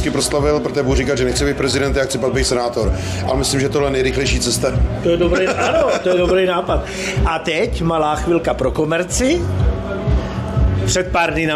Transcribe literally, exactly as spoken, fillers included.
politicky proslavil, protože budu říkat, že nechci být prezident, já chci být senátor. Ale myslím, že tohle je nejrychlejší cesta. To je dobrý, ano, to je dobrý nápad. A teď malá chvilka pro komerci. Před pár dny